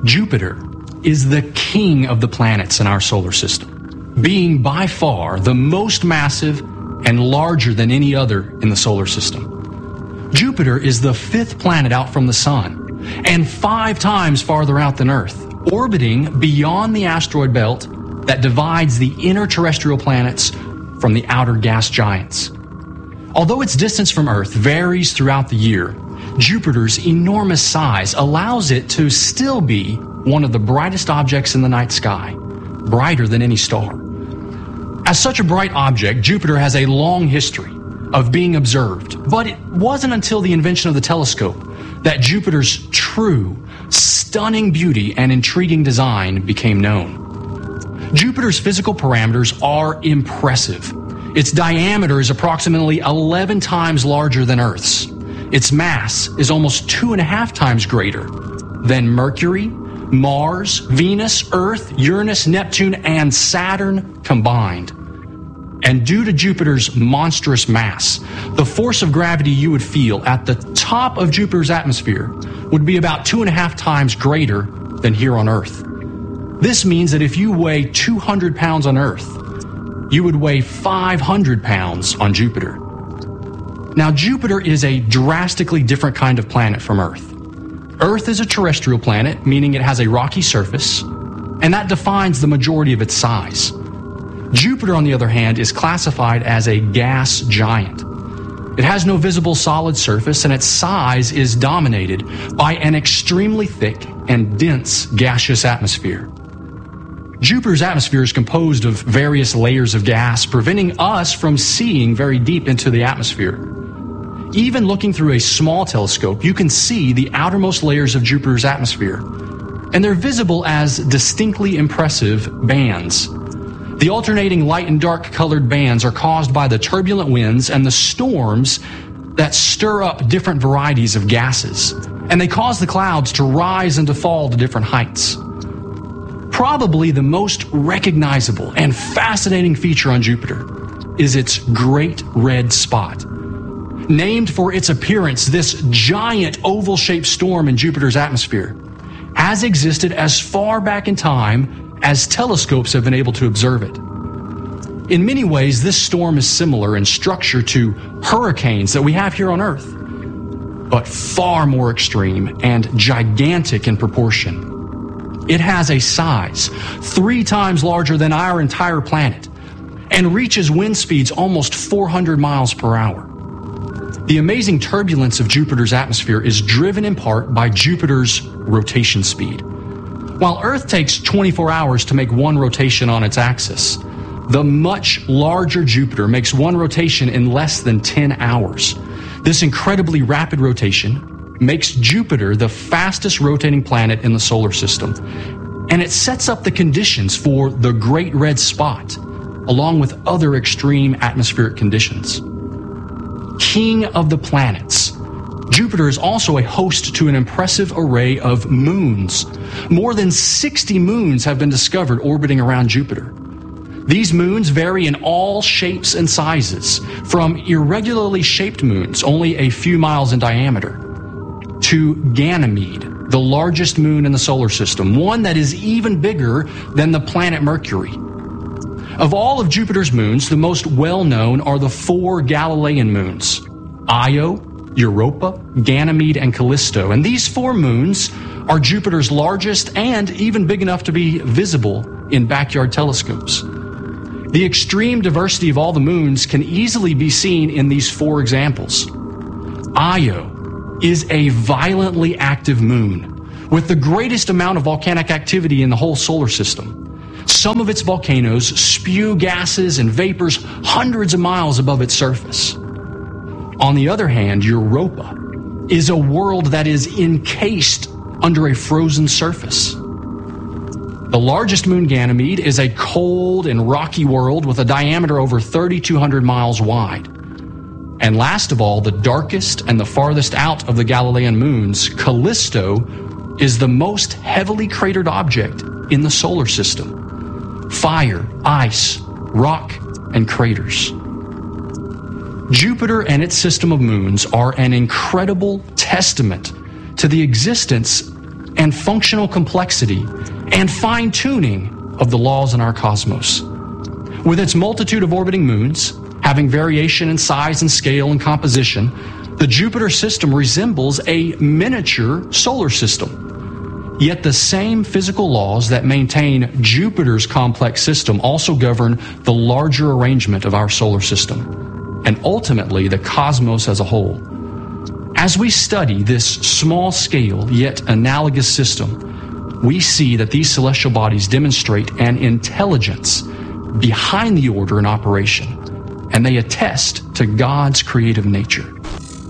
Jupiter is the king of the planets in our solar system, being by far the most massive and larger than any other in the solar system. Jupiter is the fifth planet out from the Sun and 5 times farther out than Earth, orbiting beyond the asteroid belt that divides the inner terrestrial planets from the outer gas giants. Although its distance from Earth varies throughout the year, Jupiter's enormous size allows it to still be one of the brightest objects in the night sky, brighter than any star. As such a bright object, Jupiter has a long history of being observed, but it wasn't until the invention of the telescope that Jupiter's true, stunning beauty and intriguing design became known. Jupiter's physical parameters are impressive. Its diameter is approximately 11 times larger than Earth's. Its mass is almost 2.5 times greater than Mercury, Mars, Venus, Earth, Uranus, Neptune, and Saturn combined. And due to Jupiter's monstrous mass, the force of gravity you would feel at the top of Jupiter's atmosphere would be about 2.5 times greater than here on Earth. This means that if you weigh 200 pounds on Earth, you would weigh 500 pounds on Jupiter. Now, Jupiter is a drastically different kind of planet from Earth. Earth is a terrestrial planet, meaning it has a rocky surface, and that defines the majority of its size. Jupiter, on the other hand, is classified as a gas giant. It has no visible solid surface, and its size is dominated by an extremely thick and dense gaseous atmosphere. Jupiter's atmosphere is composed of various layers of gas, preventing us from seeing very deep into the atmosphere. Even looking through a small telescope, you can see the outermost layers of Jupiter's atmosphere, and they're visible as distinctly impressive bands. The alternating light and dark colored bands are caused by the turbulent winds and the storms that stir up different varieties of gases, and they cause the clouds to rise and to fall to different heights. Probably the most recognizable and fascinating feature on Jupiter is its Great Red Spot. Named for its appearance, this giant oval-shaped storm in Jupiter's atmosphere has existed as far back in time as telescopes have been able to observe it. In many ways, this storm is similar in structure to hurricanes that we have here on Earth, but far more extreme and gigantic in proportion. It has a size 3 times larger than our entire planet and reaches wind speeds almost 400 miles per hour. The amazing turbulence of Jupiter's atmosphere is driven in part by Jupiter's rotation speed. While Earth takes 24 hours to make one rotation on its axis, the much larger Jupiter makes one rotation in less than 10 hours. This incredibly rapid rotation makes Jupiter the fastest rotating planet in the solar system, and it sets up the conditions for the Great Red Spot, along with other extreme atmospheric conditions. King of the planets, Jupiter is also a host to an impressive array of moons. More than 60 moons have been discovered orbiting around Jupiter. These moons vary in all shapes and sizes, from irregularly shaped moons, only a few miles in diameter, to Ganymede, the largest moon in the solar system, one that is even bigger than the planet Mercury. Of all of Jupiter's moons, the most well-known are the 4 Galilean moons, Io, Europa, Ganymede, and Callisto. And these 4 moons are Jupiter's largest and even big enough to be visible in backyard telescopes. The extreme diversity of all the moons can easily be seen in these 4 examples. Io is a violently active moon with the greatest amount of volcanic activity in the whole solar system. Some of its volcanoes spew gases and vapors hundreds of miles above its surface. On the other hand, Europa is a world that is encased under a frozen surface. The largest moon, Ganymede, is a cold and rocky world with a diameter over 3,200 miles wide. And last of all, the darkest and the farthest out of the Galilean moons, Callisto, is the most heavily cratered object in the solar system. Fire, ice, rock, and craters. Jupiter and its system of moons are an incredible testament to the existence and functional complexity and fine-tuning of the laws in our cosmos. With its multitude of orbiting moons, having variation in size and scale and composition, the Jupiter system resembles a miniature solar system. Yet the same physical laws that maintain Jupiter's complex system also govern the larger arrangement of our solar system, and ultimately the cosmos as a whole. As we study this small-scale yet analogous system, we see that these celestial bodies demonstrate an intelligence behind the order in operation, and they attest to God's creative nature.